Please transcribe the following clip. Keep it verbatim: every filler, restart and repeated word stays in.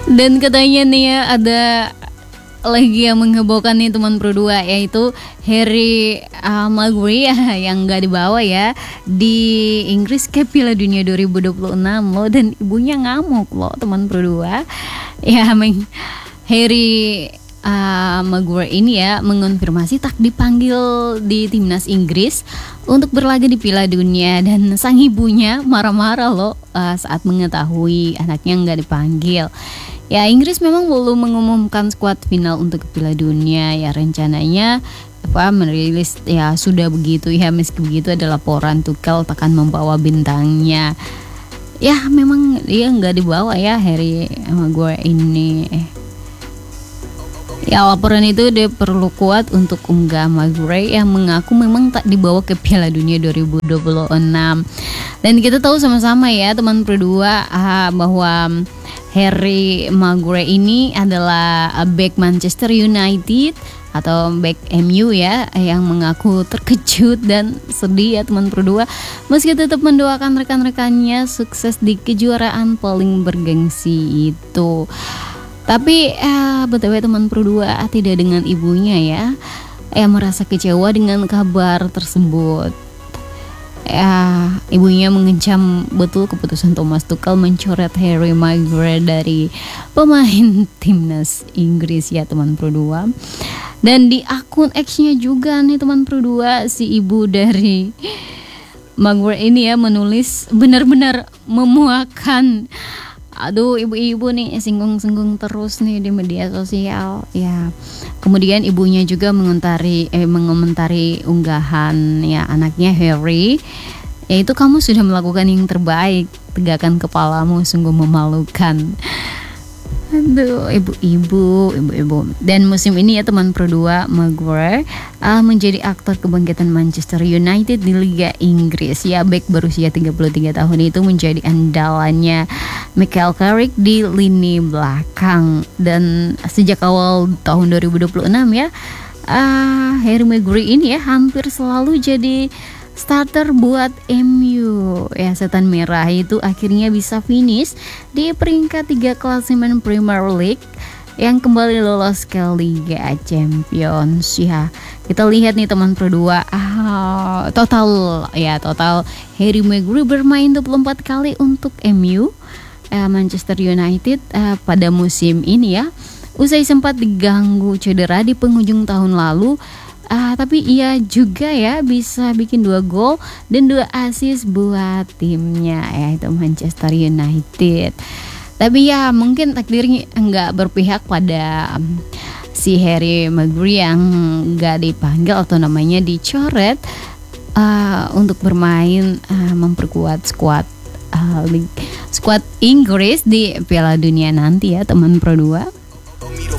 Dan katanya nih ya ada lagi yang menghebohkan nih teman Pro dua, yaitu Harry uh, Maguire yang gak dibawa ya di Inggris ke Piala Dunia dua ribu dua puluh enam loh, dan ibunya ngamuk loh teman Pro dua. Ya meng Harry uh, Maguire ini ya mengonfirmasi tak dipanggil di timnas Inggris untuk berlaga di Piala Dunia, dan sang ibunya marah-marah loh uh, saat mengetahui anaknya nggak dipanggil. Ya, Inggris memang belum mengumumkan skuad final untuk Piala Dunia ya, rencananya apa merilis ya sudah begitu ya, meski begitu ada laporan Tuchel akan membawa bintangnya. Ya memang dia nggak dibawa ya Harry Maguire ini. Ya laporan itu dia perlu kuat untuk unggah Maguire yang mengaku memang tak dibawa ke Piala Dunia dua ribu dua puluh enam. Dan kita tahu sama-sama ya teman Pro dua ah, bahwa Harry Maguire ini adalah back Manchester United atau back M U ya, yang mengaku terkejut dan sedih ya teman Pro dua, meski tetap mendoakan rekan-rekannya sukses di kejuaraan paling bergengsi itu. Tapi eh, btw teman Pro dua tidak dengan ibunya ya, yang merasa kecewa dengan kabar tersebut. Ya, ibunya mengecam betul keputusan Thomas Tuchel mencoret Harry Maguire dari pemain timnas Inggris ya teman Pro dua. Dan di akun X-nya juga nih teman Pro dua, si ibu dari Maguire ini ya menulis benar-benar memuakan. Aduh, ibu-ibu nih singgung-singgung terus nih di media sosial ya. Kemudian ibunya juga mengomentari eh, mengomentari unggahan ya anaknya Harry, yaitu kamu sudah melakukan yang terbaik, tegakkan kepalamu, sungguh memalukan. Aduh, ibu-ibu, ibu-ibu. Dan musim ini ya teman Pro dua, Maguire uh, menjadi aktor kebangkitan Manchester United di Liga Inggris. Ya, back berusia tiga puluh tiga tahun itu menjadi andalannya Michael Carrick di lini belakang. Dan sejak awal tahun dua ribu dua puluh enam ya, uh, Harry Maguire ini ya hampir selalu jadi starter buat M U ya. Setan merah itu akhirnya bisa finish di peringkat tiga klasemen Premier League yang kembali lolos ke Liga Champions ya. Kita lihat nih teman Pro dua, ah, total ya total Harry Maguire bermain dua puluh empat kali untuk M U eh, Manchester United eh, pada musim ini ya. Usai sempat diganggu cedera di penghujung tahun lalu, Ah, tapi ia juga ya bisa bikin dua gol dan dua assist buat timnya, yaitu Manchester United. Tapi ya mungkin takdirnya nggak berpihak pada um, si Harry Maguire yang nggak dipanggil atau namanya dicoret uh, untuk bermain uh, memperkuat skuad uh, skuad Inggris di Piala Dunia nanti ya teman Pro dua.